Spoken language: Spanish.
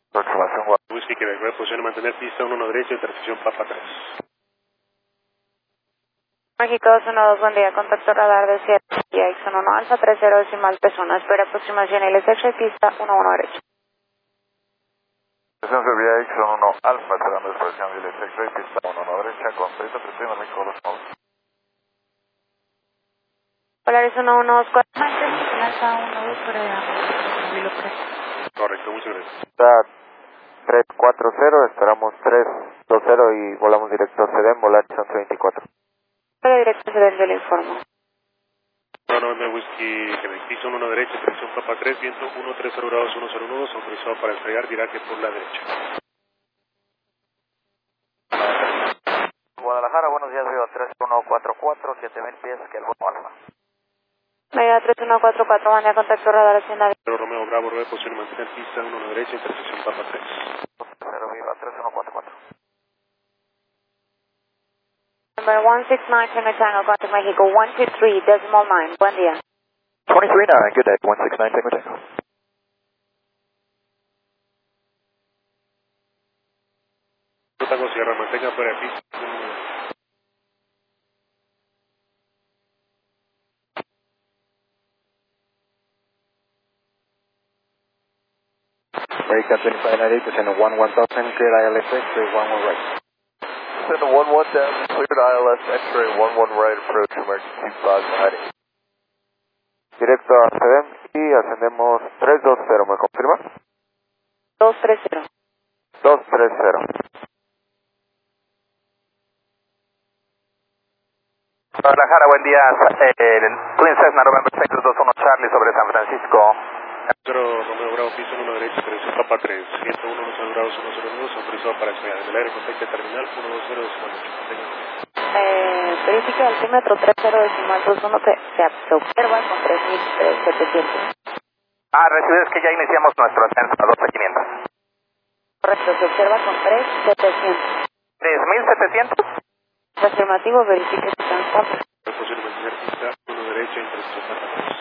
Información Guam. Whisky Quebec, posición mantener pista 1 derecha, intersección Papa 3. México 212, buen día, contacto radar de Sierra, X11 Alfa 30 decimal P1, espera aproximación LSX, pista 11 derecha. Estación Servia X11 Alfa, esperando expresión de X-Ray, pista 11 derecha, con 30 presión en México 212. Polaris 1124, Alfa 12, móvil 3. Correcto, muchas gracias. Está 340, esperamos 320 y volamos directo a CDM, Volaris 1124. Para directo se le informo. 190 Whisky Quebec, pista 1 derecha, intersección Papa 3, viento 130 grados 109, autorizado para despegar, viraje por la derecha. Guadalajara, buenos días, veo 3144, 7000 pies, que el vuelo Alfa. Mega 3144, buen día, contacto radar Hacienda. Romeo Bravo, posición mantener pista 1 derecha, intersección Papa 3. 0 Viva 3144. Number 169, Tango, contact México 123, decimal 9, buen día. 239, good day, 169, Tango Tango. Tango Sierra, mantenga fuera de pista. American 2598, descend 11000, cleared ILS X-ray, 11 right. Descend 11000, cleared ILS X-ray, 11 right, approach emergency 590. Directo a CDM y ascendemos 320, ¿me confirma? 230. 230. Guadalajara, buen día, Twin Cessna November 621 Charlie sobre San Francisco. Romeo Bravo, pista 1 derecha, intersección Papa 3, viento 1 grados 109, autorizado para despegar. En el aire contacto terminal 120 decimal 8. Verifique altímetro 30 decimal 21, se observa con 3700. Recibes que ya iniciamos nuestro ascenso a 12500. Correcto, se observa con 3700. 3700. Afirmativo, verifique su transporte. Posición mantener pista 1 derecha, intersección Papa 3.